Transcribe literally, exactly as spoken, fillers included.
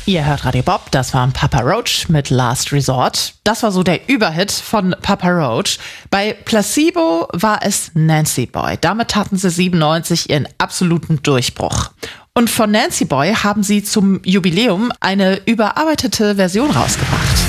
Ihr hört Radio Bob, das war Papa Roach mit Last Resort. Das war so der Überhit von Papa Roach. Bei Placebo war es Nancy Boy. Damit hatten sie siebenundneunzig ihren absoluten Durchbruch. Und von Nancy Boy haben sie zum Jubiläum eine überarbeitete Version rausgebracht.